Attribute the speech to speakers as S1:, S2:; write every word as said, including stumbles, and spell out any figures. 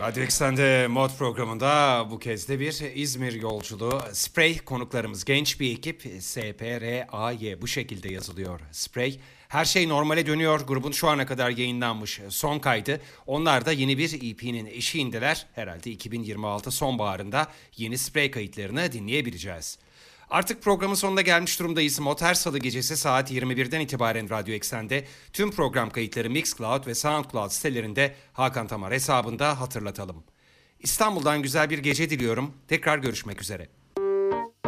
S1: Radyo Eksen'de Mod programında bu kez de bir İzmir yolculuğu. Spray konuklarımız genç bir ekip. S P R A Y bu şekilde yazılıyor. Spray. Her şey normale dönüyor. Grubun şu ana kadar yayınlanmış son kaydı. Onlar da yeni bir E P'nin eşiğindeler. Herhalde iki bin yirmi altı sonbaharında yeni Spray kayıtlarını dinleyebileceğiz. Artık programın sonuna gelmiş durumdayız. Mod her salı gecesi saat yirmi birden itibaren Radyo Eksen'de. Tüm program kayıtları Mixcloud ve Soundcloud sitelerinde Hakan Tamar hesabında hatırlatalım. İstanbul'dan güzel bir gece diliyorum. Tekrar görüşmek üzere.